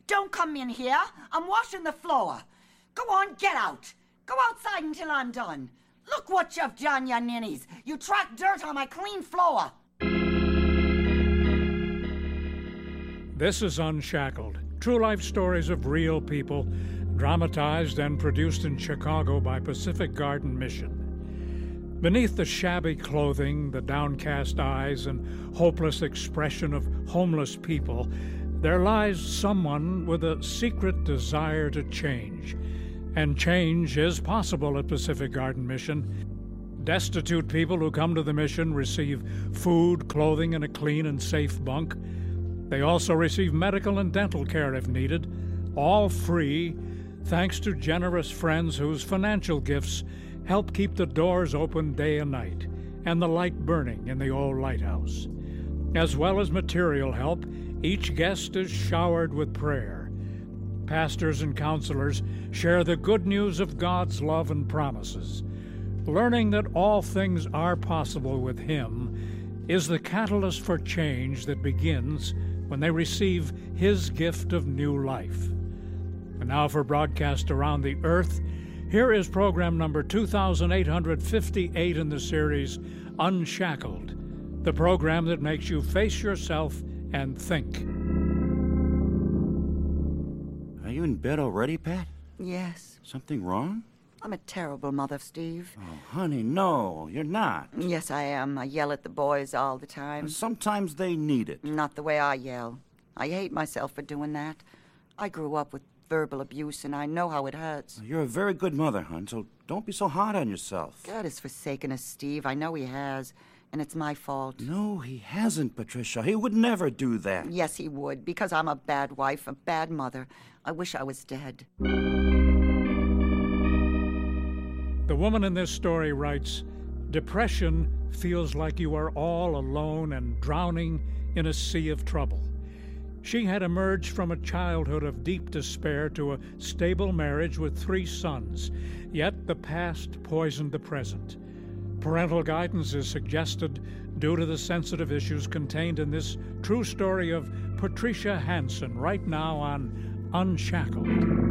Don't come in here. I'm washing the floor. Go on, get out. Go outside until I'm done. Look what you've done, you ninnies. You tracked dirt on my clean floor. This is Unshackled, true life stories of real people, dramatized and produced in Chicago by Pacific Garden Mission. Beneath the shabby clothing, the downcast eyes, and hopeless expression of homeless people, there lies someone with a secret desire to change. And change is possible at Pacific Garden Mission. Destitute people who come to the mission receive food, clothing, and a clean and safe bunk. They also receive medical and dental care if needed, all free, thanks to generous friends whose financial gifts help keep the doors open day and night and the light burning in the old lighthouse. As well as material help, each guest is showered with prayer. Pastors and counselors share the good news of God's love and promises. Learning that all things are possible with Him is the catalyst for change that begins when they receive His gift of new life. And now for broadcast around the earth, here is program number 2858 in the series, Unshackled, the program that makes you face yourself and think. Are you in bed already, Pat? Yes. Something wrong? I'm a terrible mother, Steve. Oh, honey, no, you're not. Yes, I am. I yell at the boys all the time. Sometimes they need it. Not the way I yell. I hate myself for doing that. I grew up with verbal abuse, and I know how it hurts. You're a very good mother, hon, so don't be so hard on yourself. God has forsaken us, Steve. I know He has, and it's my fault. No, He hasn't, Patricia. He would never do that. Yes, He would, because I'm a bad wife, a bad mother. I wish I was dead. The woman in this story writes, "Depression feels like you are all alone and drowning in a sea of trouble." She had emerged from a childhood of deep despair to a stable marriage with 3 sons, yet the past poisoned the present. Parental guidance is suggested due to the sensitive issues contained in this true story of Patricia Hansen, right now on Unshackled.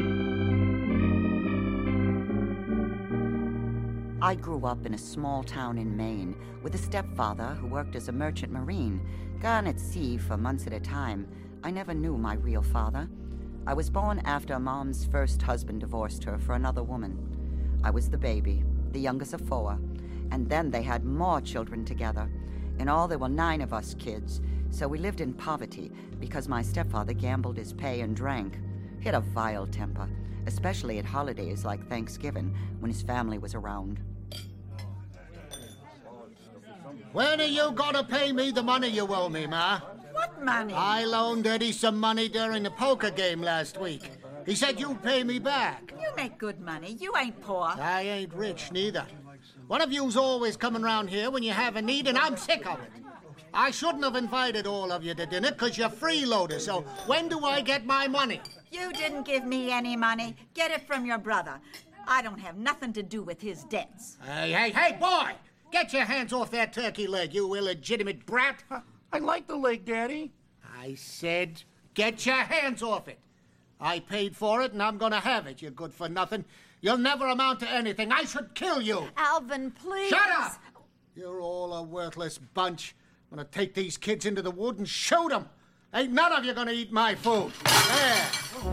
I grew up in a small town in Maine with a stepfather who worked as a merchant marine, gone at sea for months at a time. I never knew my real father. I was born after Mom's first husband divorced her for another woman. I was the baby, the youngest of 4, and then they had more children together. In all, there were 9 of us kids, so we lived in poverty because my stepfather gambled his pay and drank. He had a vile temper, especially at holidays like Thanksgiving when his family was around. When are you gonna pay me the money you owe me, Ma? What money? I loaned Eddie some money during the poker game last week. He said you'd pay me back. You make good money. You ain't poor. I ain't rich, neither. One of you's always coming round here when you have a need, and I'm sick of it. I shouldn't have invited all of you to dinner, because you're freeloaders, so when do I get my money? You didn't give me any money. Get it from your brother. I don't have nothing to do with his debts. Hey, boy! Get your hands off that turkey leg, you illegitimate brat! I like the leg, Daddy. I said, get your hands off it. I paid for it, and I'm gonna have it, you good-for-nothing. You'll never amount to anything. I should kill you. Alvin, please. Shut up! You're all a worthless bunch. I'm gonna take these kids into the wood and shoot them. Ain't none of you gonna eat my food. There.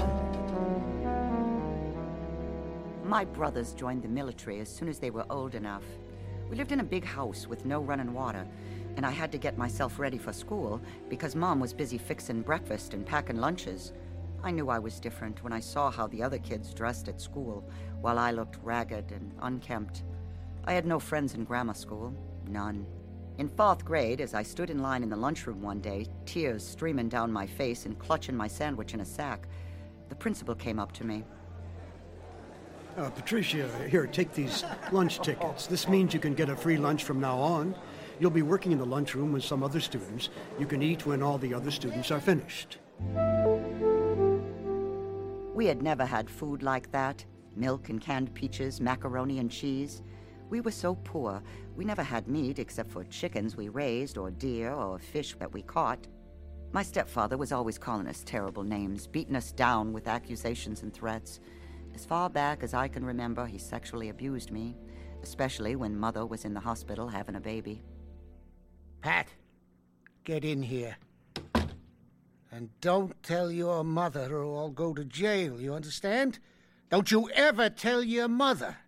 My brothers joined the military as soon as they were old enough. We lived in a big house with no running water, and I had to get myself ready for school because Mom was busy fixing breakfast and packing lunches. I knew I was different when I saw how the other kids dressed at school, while I looked ragged and unkempt. I had no friends in grammar school, none. In 4th grade, as I stood in line in the lunchroom one day, tears streaming down my face and clutching my sandwich in a sack, the principal came up to me. Patricia, here, take these lunch tickets. This means you can get a free lunch from now on. You'll be working in the lunchroom with some other students. You can eat when all the other students are finished. We had never had food like that. Milk and canned peaches, macaroni and cheese. We were so poor, we never had meat except for chickens we raised or deer or fish that we caught. My stepfather was always calling us terrible names, beating us down with accusations and threats. As far back as I can remember, he sexually abused me, especially when Mother was in the hospital having a baby. Pat, get in here. And don't tell your mother or I'll go to jail, you understand? Don't you ever tell your mother.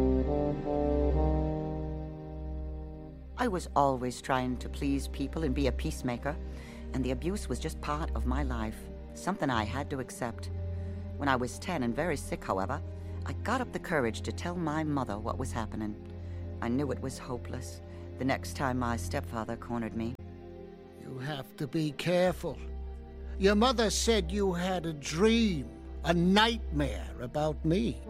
I was always trying to please people and be a peacemaker, and the abuse was just part of my life, something I had to accept. When I was 10 and very sick, however, I got up the courage to tell my mother what was happening. I knew it was hopeless the next time my stepfather cornered me. You have to be careful. Your mother said you had a dream, a nightmare about me.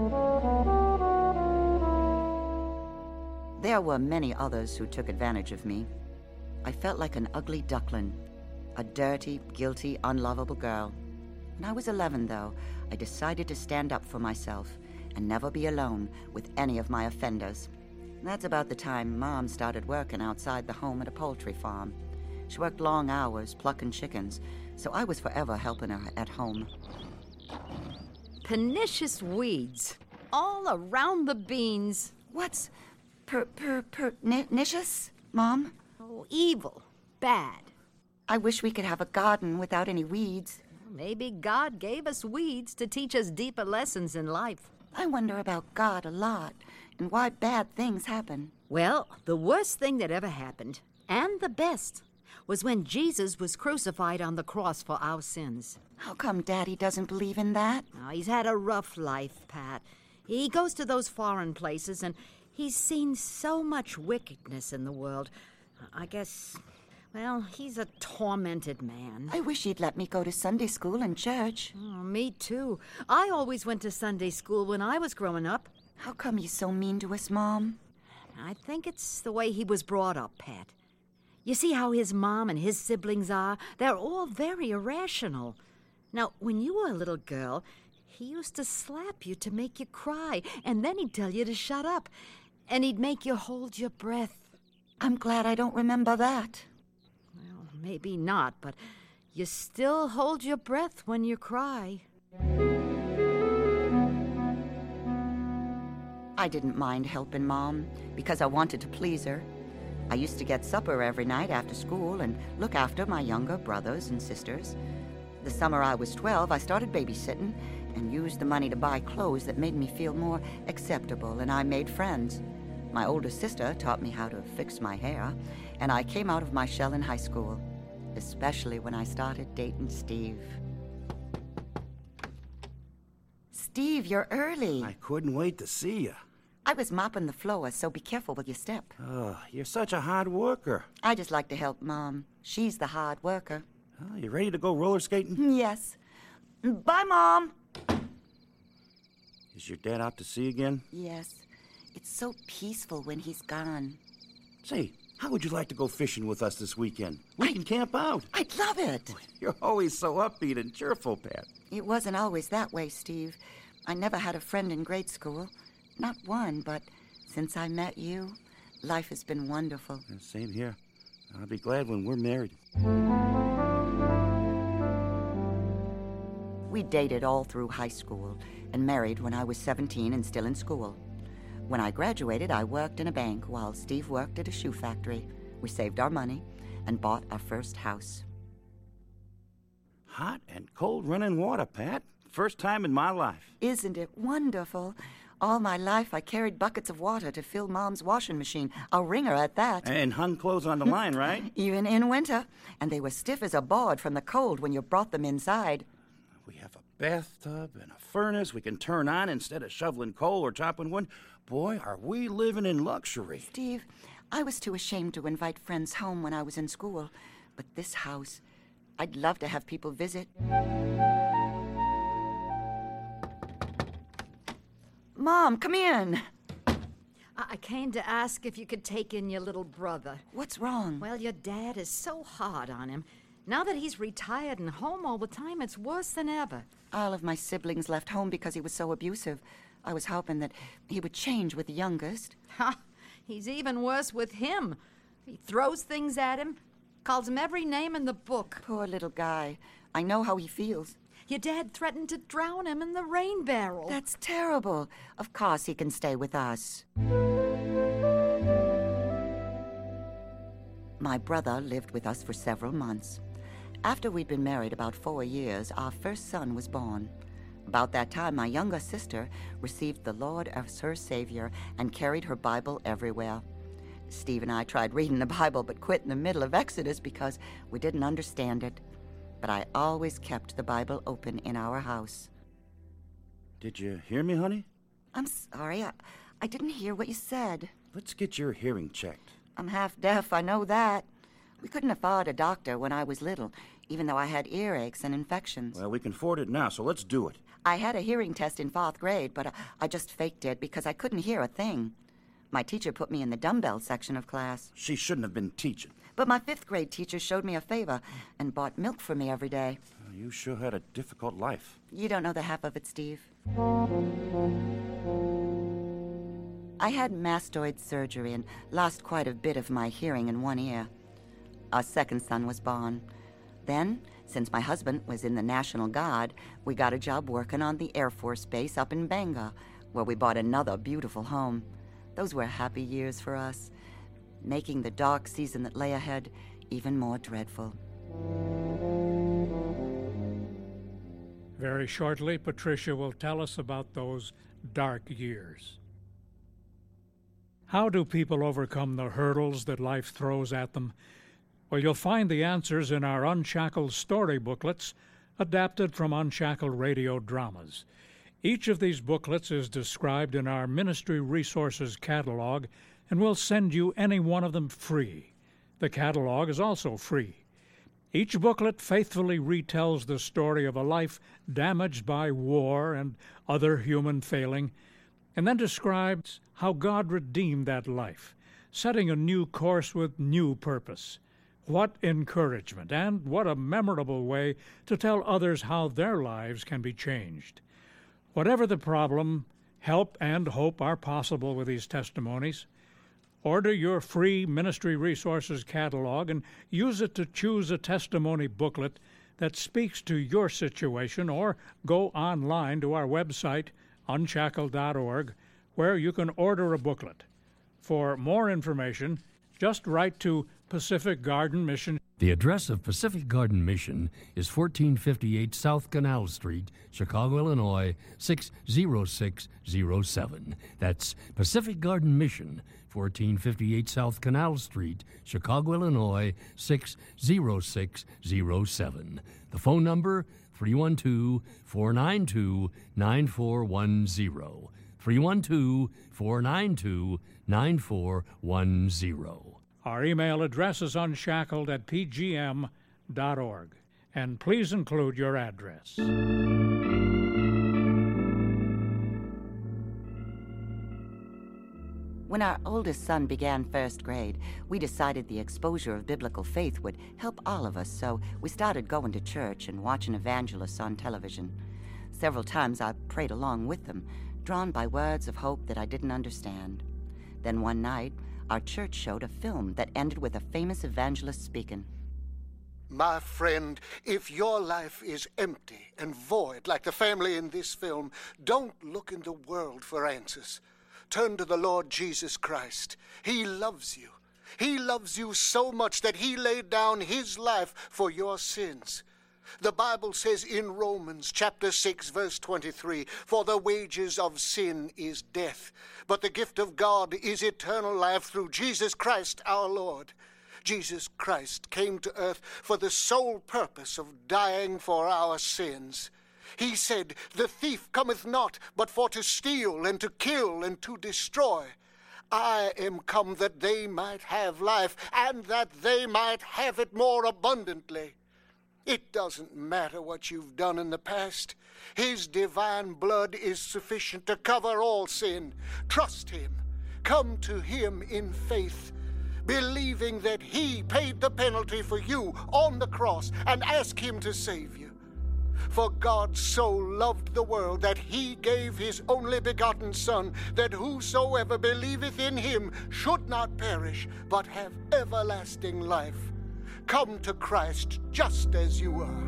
There were many others who took advantage of me. I felt like an ugly duckling, a dirty, guilty, unlovable girl. When I was 11, though, I decided to stand up for myself and never be alone with any of my offenders. That's about the time Mom started working outside the home at a poultry farm. She worked long hours plucking chickens, so I was forever helping her at home. Pernicious weeds all around the beans. What's pernicious, Mom? Oh, evil, bad. I wish we could have a garden without any weeds. Maybe God gave us weeds to teach us deeper lessons in life. I wonder about God a lot and why bad things happen. Well, the worst thing that ever happened, and the best, was when Jesus was crucified on the cross for our sins. How come Daddy doesn't believe in that? Oh, he's had a rough life, Pat. He goes to those foreign places, and he's seen so much wickedness in the world. I guess, well, he's a tormented man. I wish he'd let me go to Sunday school and church. Oh, me too. I always went to Sunday school when I was growing up. How come he's so mean to us, Mom? I think it's the way he was brought up, Pat. You see how his mom and his siblings are? They're all very irrational. Now, when you were a little girl, he used to slap you to make you cry, and then he'd tell you to shut up, and he'd make you hold your breath. I'm glad I don't remember that. Well, maybe not, but you still hold your breath when you cry. I didn't mind helping Mom because I wanted to please her. I used to get supper every night after school and look after my younger brothers and sisters. The summer I was 12, I started babysitting and used the money to buy clothes that made me feel more acceptable, and I made friends. My older sister taught me how to fix my hair, and I came out of my shell in high school, especially when I started dating Steve. Steve, you're early. I couldn't wait to see you. I was mopping the floor, so be careful with your step. Oh, you're such a hard worker. I just like to help Mom. She's the hard worker. Oh, you ready to go roller skating? Yes. Bye, Mom. Is your dad out to sea again? Yes. It's so peaceful when he's gone. Say, how would you like to go fishing with us this weekend? We can camp out. I'd love it. You're always so upbeat and cheerful, Pat. It wasn't always that way, Steve. I never had a friend in grade school. Not one, but since I met you, life has been wonderful. Same here. I'll be glad when we're married. We dated all through high school and married when I was 17 and still in school. When I graduated, I worked in a bank while Steve worked at a shoe factory. We saved our money and bought our first house. Hot and cold running water, Pat. First time in my life. Isn't it wonderful? All my life, I carried buckets of water to fill Mom's washing machine, a wringer at that. And hung clothes on the line, right? Even in winter. And they were stiff as a board from the cold when you brought them inside. We have a bathtub and a furnace we can turn on instead of shoveling coal or chopping wood. Boy, are we living in luxury. Steve, I was too ashamed to invite friends home when I was in school. But this house, I'd love to have people visit. Mom, come in. I came to ask if you could take in your little brother. What's wrong? Well, your dad is so hard on him. Now that he's retired and home all the time, it's worse than ever. All of my siblings left home because he was so abusive. I was hoping that he would change with the youngest. Ha! He's even worse with him. He throws things at him, Calls him every name in the book. Poor little guy. I know how he feels. Your dad threatened to drown him in the rain barrel. That's terrible. Of course he can stay with us. My brother lived with us for several months. After we'd been married about 4 years, our first son was born. About that time, my younger sister received the Lord as her Savior and carried her Bible everywhere. Steve and I tried reading the Bible but quit in the middle of Exodus because we didn't understand it. But I always kept the Bible open in our house. Did you hear me, honey? I'm sorry, I didn't hear what you said. Let's get your hearing checked. I'm half deaf, I know that. We couldn't afford a doctor when I was little, even though I had earaches and infections. Well, we can afford it now, so let's do it. I had a hearing test in 4th grade, but I just faked it because I couldn't hear a thing. My teacher put me in the dumbbell section of class. She shouldn't have been teaching. But my 5th grade teacher showed me a favor and bought milk for me every day. You sure had a difficult life. You don't know the half of it, Steve. I had mastoid surgery and lost quite a bit of my hearing in one ear. Our second son was born. Then, since my husband was in the National Guard, we got a job working on the Air Force Base up in Bangor, where we bought another beautiful home. Those were happy years for us, making the dark season that lay ahead even more dreadful. Very shortly, Patricia will tell us about those dark years. How do people overcome the hurdles that life throws at them? Well, you'll find the answers in our Unshackled story booklets, adapted from Unshackled radio dramas. Each of these booklets is described in our Ministry Resources catalog, and we'll send you any one of them free. The catalog is also free. Each booklet faithfully retells the story of a life damaged by war and other human failing, and then describes how God redeemed that life, setting a new course with new purpose. What encouragement, and what a memorable way to tell others how their lives can be changed. Whatever the problem, help and hope are possible with these testimonies. Order your free Ministry Resources catalog and use it to choose a testimony booklet that speaks to your situation, or go online to our website, unshackled.org, where you can order a booklet. For more information, just write to Pacific Garden Mission. The address of Pacific Garden Mission is 1458 South Canal Street, Chicago, Illinois, 60607. That's Pacific Garden Mission, 1458 South Canal Street, Chicago, Illinois, 60607. The phone number, 312-492-9410. 312-492-9410. Our email address is unshackled@pgm.org. And please include your address. When our oldest son began 1st grade, we decided the exposure of biblical faith would help all of us, so we started going to church and watching evangelists on television. Several times I prayed along with them, drawn by words of hope that I didn't understand. Then one night, our church showed a film that ended with a famous evangelist speaking. My friend, if your life is empty and void like the family in this film, don't look in the world for answers. Turn to the Lord Jesus Christ. He loves you. He loves you so much that he laid down his life for your sins. The Bible says in Romans chapter 6, verse 23, "For the wages of sin is death, but the gift of God is eternal life through Jesus Christ our Lord." Jesus Christ came to earth for the sole purpose of dying for our sins. He said, "The thief cometh not, but for to steal and to kill and to destroy. I am come that they might have life, and that they might have it more abundantly." It doesn't matter what you've done in the past. His divine blood is sufficient to cover all sin. Trust him. Come to him in faith, believing that he paid the penalty for you on the cross, and ask him to save you. For God so loved the world that he gave his only begotten Son, that whosoever believeth in him should not perish, but have everlasting life. Come to Christ just as you are.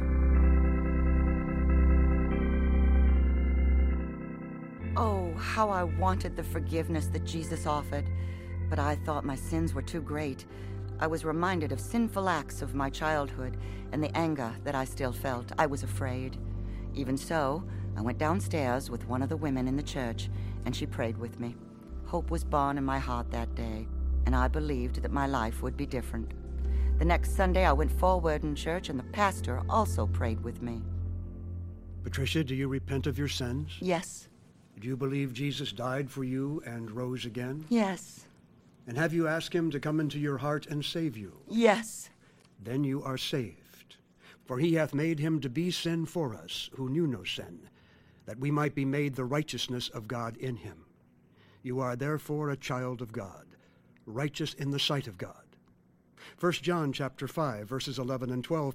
Oh, how I wanted the forgiveness that Jesus offered. But I thought my sins were too great. I was reminded of sinful acts of my childhood and the anger that I still felt. I was afraid. Even so, I went downstairs with one of the women in the church, and she prayed with me. Hope was born in my heart that day, and I believed that my life would be different. The next Sunday, I went forward in church, and the pastor also prayed with me. Patricia, do you repent of your sins? Yes. Do you believe Jesus died for you and rose again? Yes. And have you asked him to come into your heart and save you? Yes. Then you are saved. For he hath made him to be sin for us, who knew no sin, that we might be made the righteousness of God in him. You are therefore a child of God, righteous in the sight of God. 1 John chapter 5, verses 11 and 12